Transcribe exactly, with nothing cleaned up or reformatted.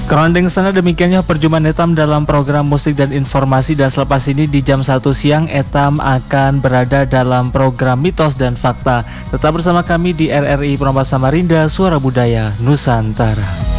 Kerondeng sana demikiannya perjumpaan Etam dalam program musik dan informasi, dan selepas ini di jam satu siang Etam akan berada dalam program Mitos dan Fakta. Tetap bersama kami di R R I Purwakarta Samarinda, Suara Budaya Nusantara.